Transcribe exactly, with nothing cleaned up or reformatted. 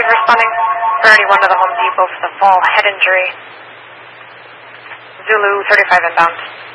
you for responding. thirty-one to the Home Depot for the fall head injury. Zulu thirty-five inbound.